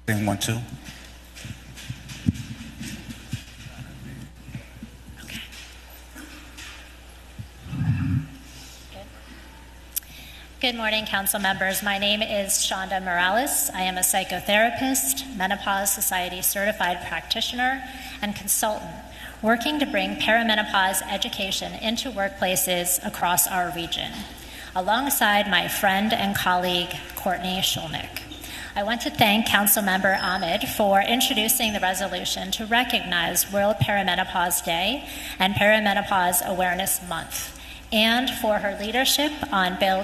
Thing 1, 2. Good morning, council members. My name is Shonda Morales. I am a psychotherapist, Menopause Society certified practitioner, and consultant, working to bring perimenopause education into workplaces across our region, alongside my friend and colleague, Courtney Shulnick. I want to thank Councilmember Ahmed for introducing the resolution to recognize World Perimenopause Day and Perimenopause Awareness Month, and for her leadership on Bill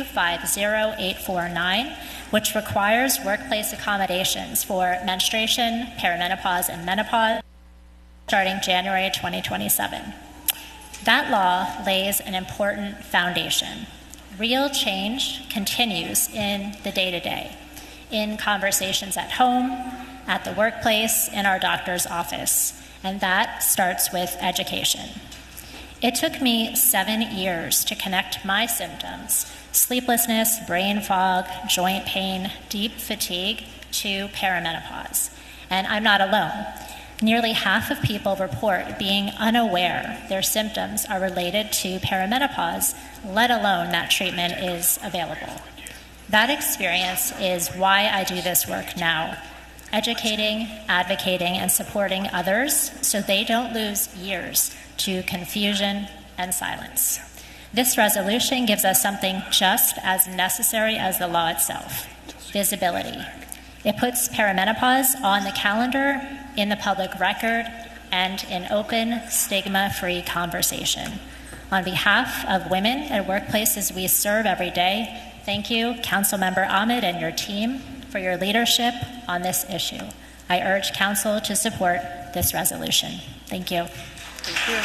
250849, which requires workplace accommodations for menstruation, perimenopause, and menopause starting January 2027. That law lays an important foundation. Real change continues in the day-to-day, in conversations at home, at the workplace, in our doctor's office, and that starts with education. It took me 7 years to connect my symptoms, sleeplessness, brain fog, joint pain, deep fatigue, to perimenopause. And I'm not alone. Nearly half of people report being unaware their symptoms are related to perimenopause, let alone that treatment is available. That experience is why I do this work now, educating, advocating, and supporting others so they don't lose years to confusion and silence. This resolution gives us something just as necessary as the law itself: visibility. It puts perimenopause on the calendar, in the public record, and in open, stigma-free conversation. On behalf of women at workplaces we serve every day, thank you, Councilmember Ahmed and your team, for your leadership on this issue. I urge Council to support this resolution. Thank you. Thank you.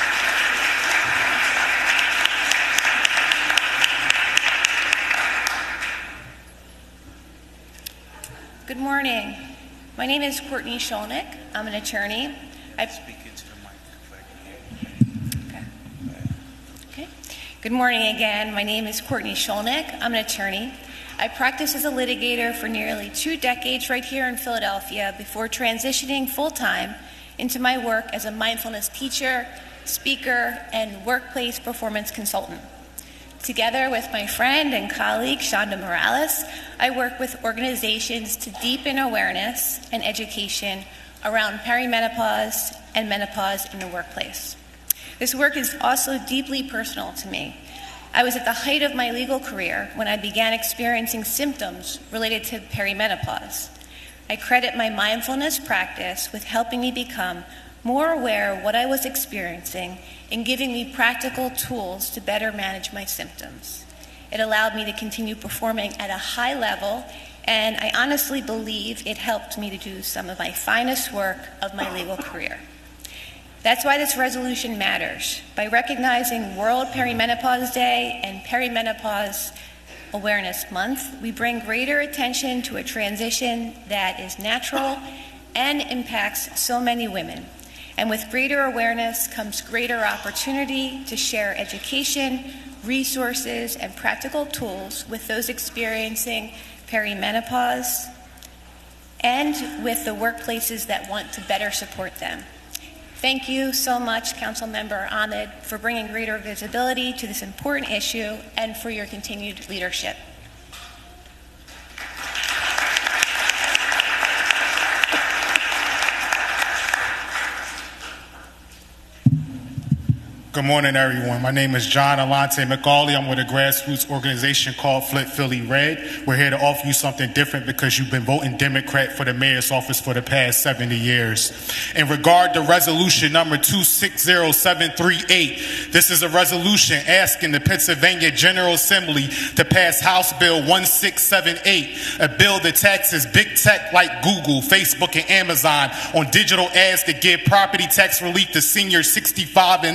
Good morning. My name is Courtney Shulnick. I'm an attorney. Speak into the mic. Okay. Good morning again. My name is Courtney Shulnick. I'm an attorney. I practiced as a litigator for nearly 2 decades right here in Philadelphia before transitioning full-time into my work as a mindfulness teacher, speaker, and workplace performance consultant. Together with my friend and colleague, Shonda Morales, I work with organizations to deepen awareness and education around perimenopause and menopause in the workplace. This work is also deeply personal to me. I was at the height of my legal career when I began experiencing symptoms related to perimenopause. I credit my mindfulness practice with helping me become more aware of what I was experiencing and giving me practical tools to better manage my symptoms. It allowed me to continue performing at a high level, and I honestly believe it helped me to do some of my finest work of my legal career. That's why this resolution matters. By recognizing World Perimenopause Day and Perimenopause Awareness Month, we bring greater attention to a transition that is natural and impacts so many women. And with greater awareness comes greater opportunity to share education, resources, and practical tools with those experiencing perimenopause and with the workplaces that want to better support them. Thank you so much, Councilmember Ahmed, for bringing greater visibility to this important issue and for your continued leadership. Good morning, everyone. My name is John Alante McCauley. I'm with a grassroots organization called Flip Philly Red. We're here to offer you something different because you've been voting Democrat for the mayor's office for the past 70 years. In regard to resolution number 260738, this is a resolution asking the Pennsylvania General Assembly to pass House Bill 1678, a bill that taxes big tech like Google, Facebook, and Amazon on digital ads that give property tax relief to seniors 65 and up.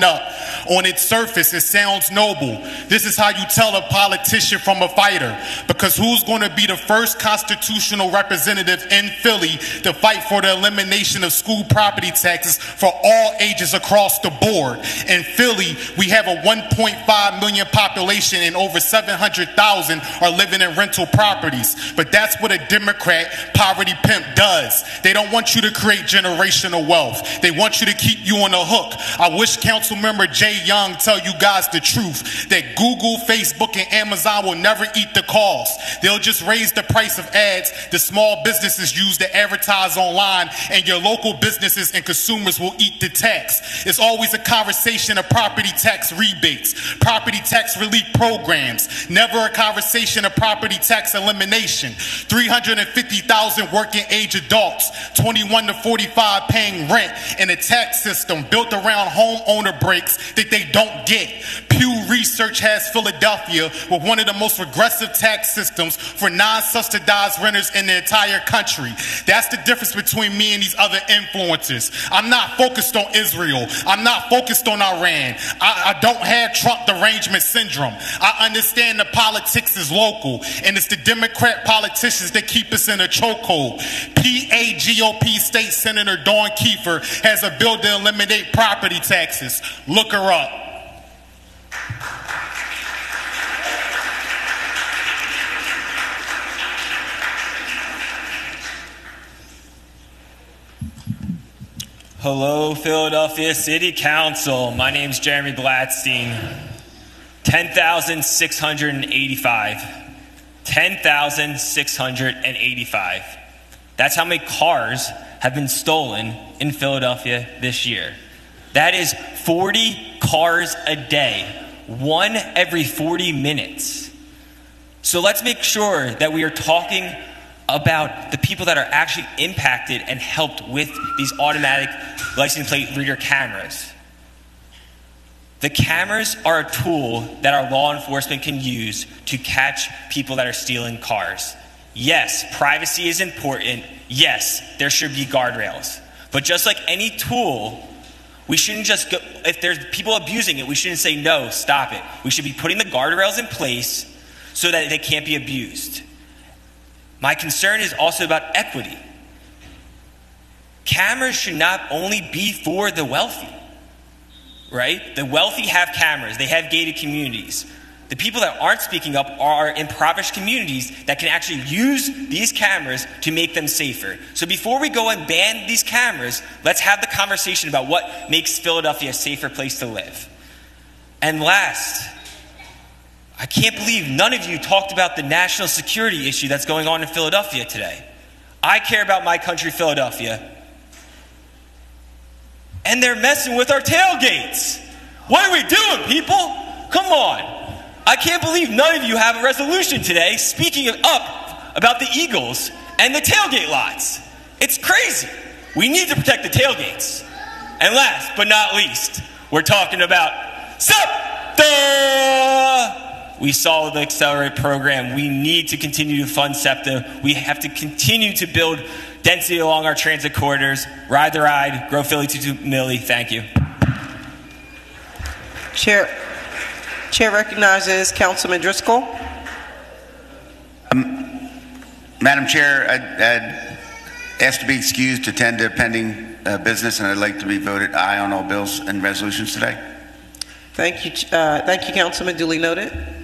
On its surface, it sounds noble. This is how you tell a politician from a fighter. Because who's going to be the first constitutional representative in Philly to fight for the elimination of school property taxes for all ages across the board? In Philly, we have a 1.5 million population and over 700,000 are living in rental properties. But that's what a Democrat poverty pimp does. They don't want you to create generational wealth. They want you to keep you on the hook. I wish Councilmember Jay Young tell you guys the truth, that Google, Facebook, and Amazon will never eat the cost. They'll just raise the price of ads the small businesses use to advertise online, and your local businesses and consumers will eat the tax. It's always a conversation of property tax rebates, property tax relief programs, never a conversation of property tax elimination. 350,000 working age adults, 21 to 45 paying rent in a tax system built around homeowner breaks that they don't get. Pew Research has Philadelphia with one of the most regressive tax systems for non-subsidized renters in the entire country. That's the difference between me and these other influencers. I'm not focused on Israel. I'm not focused on Iran. I don't have Trump derangement syndrome. I understand the politics is local, and it's the Democrat politicians that keep us in a chokehold. PA GOP State Senator Dawn Kiefer has a bill to eliminate property taxes. Look her up. Hello, Philadelphia City Council. My name is Jeremy Blatstein. 10,685. 10,685. That's how many cars have been stolen in Philadelphia this year. That is 40 cars a day, one every 40 minutes. So let's make sure that we are talking about the people that are actually impacted and helped with these automatic license plate reader cameras. The cameras are a tool that our law enforcement can use to catch people that are stealing cars. Yes, privacy is important. Yes, there should be guardrails. But just like any tool, we shouldn't just go, if there's people abusing it, we shouldn't say, no, stop it. We should be putting the guardrails in place so that they can't be abused. My concern is also about equity. Cameras should not only be for the wealthy, right? The wealthy have cameras. They have gated communities. The people that aren't speaking up are impoverished communities that can actually use these cameras to make them safer. So before we go and ban these cameras, let's have the conversation about what makes Philadelphia a safer place to live. And last, I can't believe none of you talked about the national security issue that's going on in Philadelphia today. I care about my country, Philadelphia. And they're messing with our tailgates. What are we doing, people? Come on. I can't believe none of you have a resolution today speaking up about the Eagles and the tailgate lots. It's crazy. We need to protect the tailgates. And last but not least, we're talking about SEPTA! We saw the Accelerate program. We need to continue to fund SEPTA. We have to continue to build density along our transit corridors. Ride the ride. Grow Philly to Millie. Thank you. Chair recognizes Councilman Driscoll. Madam Chair, I'd ask to be excused to attend to pending business, and I'd like to be voted aye on all bills and resolutions today. Thank you, Councilman. Duly noted.